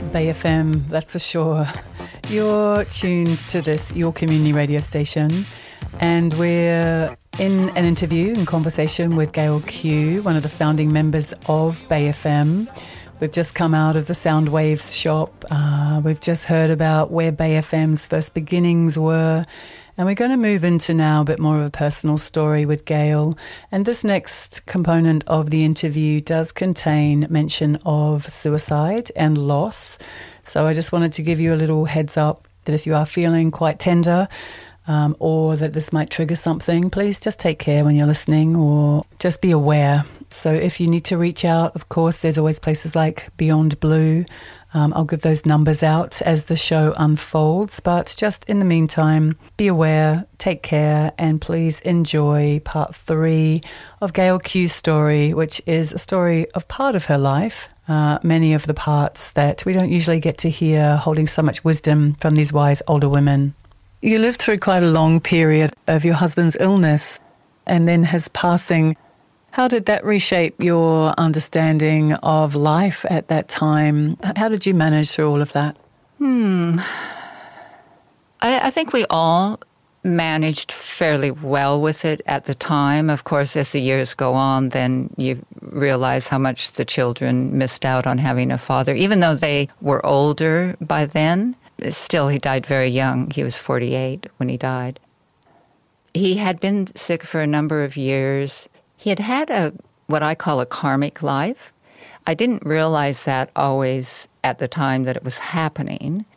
Bay FM, that's for sure. You're tuned to this, your community radio station, and we're in an interview and conversation with Gail Q, one of the founding members of Bay FM. We've just come out of the Soundwaves shop. We've just heard about where Bay FM's first beginnings were. And we're going to move into now a bit more of a personal story with Gail. And this next component of the interview does contain mention of suicide and loss. So I just wanted to give you a little heads up that if you are feeling quite tender or that this might trigger something, please just take care when you're listening or just be aware. So if you need to reach out, of course, there's always places like Beyond Blue. I'll give those numbers out as the show unfolds. But just in the meantime, be aware, take care, and please enjoy part 3 of Gail Q's story, which is a story of part of her life. Many of the parts that we don't usually get to hear, holding so much wisdom from these wise older women. You lived through quite a long period of your husband's illness and then his passing. How did that reshape your understanding of life at that time? How did you manage through all of that? I think we all managed fairly well with it at the time. Of course, as the years go on, then you realize how much the children missed out on having a father. Even though they were older by then, still he died very young. He was 48 when he died. He had been sick for a number of years. He had had what I call a karmic life. I didn't realize that always at the time that it was happening.